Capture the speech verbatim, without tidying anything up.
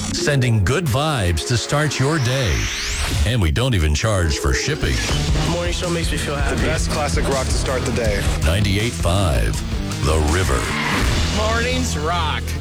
sending good vibes to start your day. And we don't even charge for shipping. Morning show makes me feel happy. The best classic rock to start the day. ninety-eight point five, The River. Mornings rock.